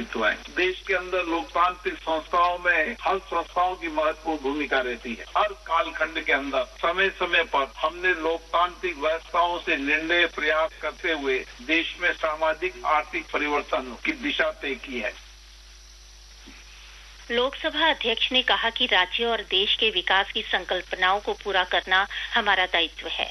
साबित हुआ है। देश के अंदर लोकतांत्रिक संस्थाओं में हर संस्थाओं की महत्वपूर्ण भूमिका रहती है। हर कालखंड के अंदर समय समय पर हमने लोकतांत्रिक व्यवस्थाओं से निर्णय प्रयास करते हुए देश में सामाजिक आर्थिक परिवर्तन की दिशा तय की है। लोकसभा अध्यक्ष ने कहा कि राज्य और देश के विकास की संकल्पनाओं को पूरा करना हमारा दायित्व है।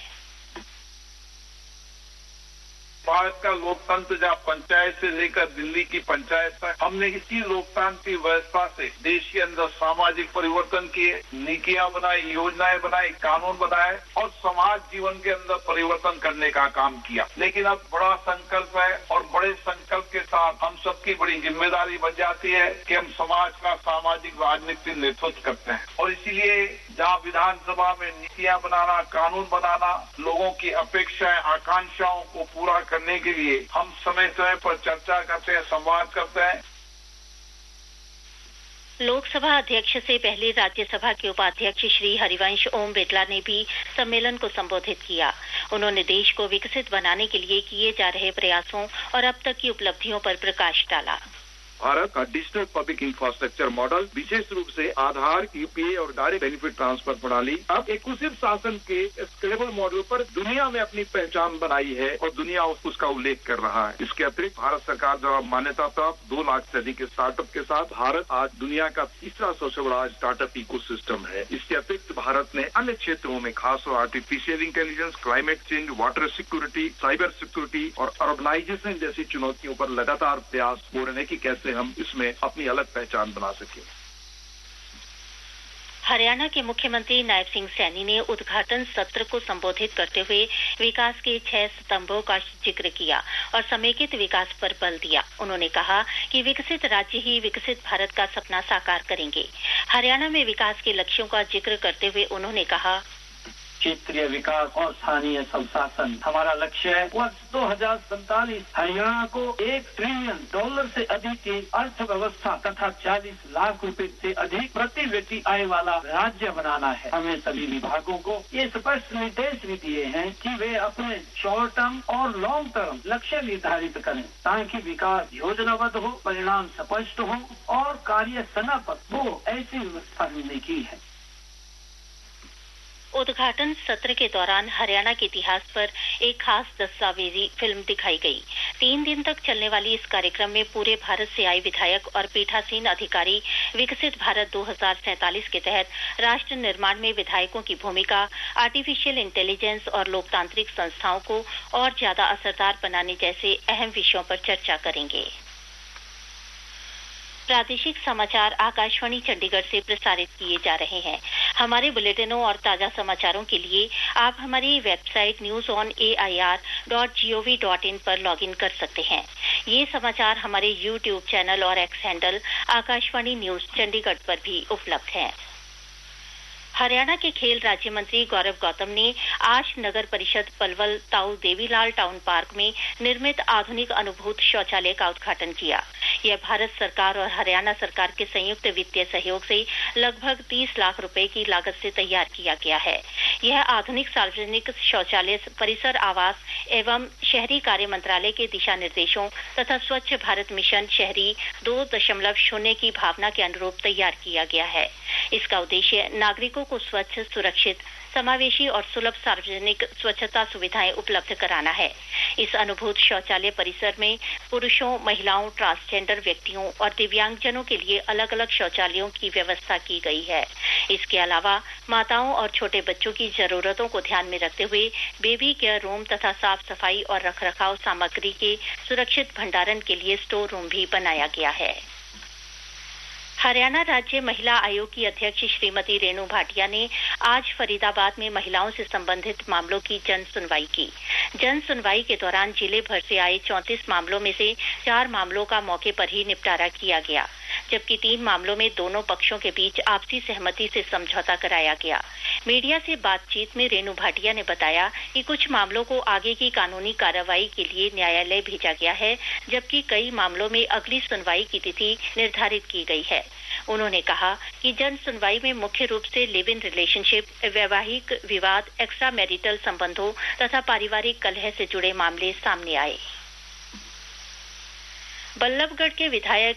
भारत का लोकतंत्र जहाँ पंचायत से लेकर दिल्ली की पंचायत तक, हमने इसी लोकतांत्रिक व्यवस्था से देश के अंदर सामाजिक परिवर्तन किए, नीतियां बनाई, योजनाएं बनाई, कानून बनाए और समाज जीवन के अंदर परिवर्तन करने का काम किया। लेकिन अब बड़ा संकल्प है और बड़े संकल्प के साथ हम सबकी बड़ी जिम्मेदारी बन जाती है कि हम समाज का सामाजिक राजनीतिक नेतृत्व करते हैं। और इसीलिए जहाँ विधानसभा में नीतियां बनाना, कानून बनाना, लोगों की अपेक्षाएं, आकांक्षाओं को पूरा करने के लिए हम समय समय पर चर्चा करते हैं, संवाद करते हैं। लोकसभा अध्यक्ष से पहले राज्यसभा के उपाध्यक्ष श्री हरिवंश ओम बिरला ने भी सम्मेलन को संबोधित किया। उन्होंने देश को विकसित बनाने के लिए किए जा रहे प्रयासों और अब तक की उपलब्धियों पर प्रकाश डाला। भारत का डिजिटल पब्लिक इंफ्रास्ट्रक्चर मॉडल, विशेष रूप से आधार, यूपीआई और डायरेक्ट बेनिफिट ट्रांसफर प्रणाली अब एक कुशल शासन के स्केलेबल मॉडल पर दुनिया में अपनी पहचान बनाई है और दुनिया उसका उल्लेख कर रहा है। इसके अतिरिक्त भारत सरकार द्वारा मान्यता प्राप्त 2 लाख से अधिक स्टार्टअप के साथ भारत आज दुनिया का तीसरा सबसे बड़ा स्टार्टअप इकोसिस्टम है। इसके अतिरिक्त भारत ने अन्य क्षेत्रों में खासतौर artificial intelligence, climate change, water security, cyber security और अर्बनाइजेशन जैसी चुनौतियों पर लगातार प्रयास हो रहे हैं कि कैसे हम इसमें अपनी अलग पहचान बना सकें। हरियाणा के मुख्यमंत्री नायब सिंह सैनी ने उद्घाटन सत्र को संबोधित करते हुए विकास के 6 स्तंभों का जिक्र किया और समेकित विकास पर बल दिया। उन्होंने कहा कि विकसित राज्य ही विकसित भारत का सपना साकार करेंगे। हरियाणा में विकास के लक्ष्यों का जिक्र करते हुए उन्होंने कहा, क्षेत्रीय विकास और स्थानीय स्वशासन हमारा लक्ष्य है। वर्ष 2047 हरियाणा को $1 ट्रिलियन से अधिक की अर्थव्यवस्था तथा 40 लाख रुपए से अधिक प्रति व्यक्ति आय वाला राज्य बनाना है। हमें सभी विभागों को ये स्पष्ट निर्देश भी दिए हैं कि वे अपने शॉर्ट टर्म और लॉन्ग टर्म लक्ष्य निर्धारित करें ताकि विकास योजनाबद्ध हो, परिणाम स्पष्ट हो और कार्य समाप्त हो। ऐसी व्यवस्था हमने की है। उद्घाटन सत्र के दौरान हरियाणा के इतिहास पर एक खास दस्तावेजी फिल्म दिखाई गई। 3 दिन तक चलने वाली इस कार्यक्रम में पूरे भारत से आए विधायक और पीठासीन अधिकारी विकसित भारत 2047 के तहत राष्ट्र निर्माण में विधायकों की भूमिका, आर्टिफिशियल इंटेलिजेंस और लोकतांत्रिक संस्थाओं को और ज्यादा असरदार बनाने जैसे अहम विषयों पर चर्चा करेंगे। प्रादेशिक समाचार आकाशवाणी चंडीगढ़ से प्रसारित किए जा रहे हैं। हमारे बुलेटिनों और ताजा समाचारों के लिए आप हमारी वेबसाइट newsonair.gov.in पर लॉगिन कर सकते हैं। ये समाचार हमारे यूट्यूब चैनल और x handle Akashvani news Chandigarh पर भी उपलब्ध हैं। हरियाणा के खेल राज्य मंत्री गौरव गौतम ने आज नगर परिषद पलवल ताऊ देवीलाल टाउन पार्क में निर्मित आधुनिक अनुभूत शौचालय का उद्घाटन किया। यह भारत सरकार और हरियाणा सरकार के संयुक्त वित्तीय सहयोग से लगभग 30 लाख रुपए की लागत से तैयार किया गया है। यह आधुनिक सार्वजनिक शौचालय परिसर आवास एवं शहरी कार्य मंत्रालय के दिशा निर्देशों तथा स्वच्छ भारत मिशन शहरी 2.0 की भावना के अनुरूप तैयार किया गया है। इसका उद्देश्य नागरिकों को स्वच्छ, सुरक्षित, समावेशी और सुलभ सार्वजनिक स्वच्छता सुविधाएं उपलब्ध कराना है। इस अनुभूत शौचालय परिसर में पुरुषों, महिलाओं, ट्रांसजेंडर व्यक्तियों और दिव्यांगजनों के लिए अलग अलग शौचालयों की व्यवस्था की गई है। इसके अलावा माताओं और छोटे बच्चों की जरूरतों को ध्यान में रखते हुए बेबी केयर रूम तथा साफ सफाई और रखरखाव सामग्री के सुरक्षित भंडारण के लिए स्टोर रूम भी बनाया गया है। हरियाणा राज्य महिला आयोग की अध्यक्ष श्रीमती रेणु भाटिया ने आज फरीदाबाद में महिलाओं से संबंधित मामलों की जन सुनवाई की। जन सुनवाई के दौरान जिले भर से आए 34 मामलों में से 4 मामलों का मौके पर ही निपटारा किया गया, जबकि 3 मामलों में दोनों पक्षों के बीच आपसी सहमति से समझौता कराया गया। मीडिया से बातचीत में रेणु भाटिया ने बताया कि कुछ मामलों को आगे की कानूनी कार्रवाई के लिए न्यायालय भेजा गया है, जबकि कई मामलों में अगली सुनवाई की तिथि निर्धारित की गई है। उन्होंने कहा कि जन सुनवाई में मुख्य रूप से लिव इन रिलेशनशिप, वैवाहिक विवाद, एक्स्ट्रा मैरिटल संबंधों तथा पारिवारिक कलह से जुड़े मामले सामने आए। बल्लभगढ़ के विधायक